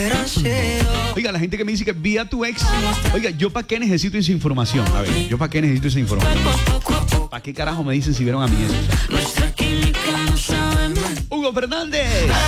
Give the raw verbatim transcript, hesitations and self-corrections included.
Oiga, la gente que me dice que vi a tu ex. Oiga, ¿yo para qué necesito esa información? A ver, ¿yo para qué necesito esa información? ¿Para qué carajo me dicen si vieron a mi ex? Hugo Fernández.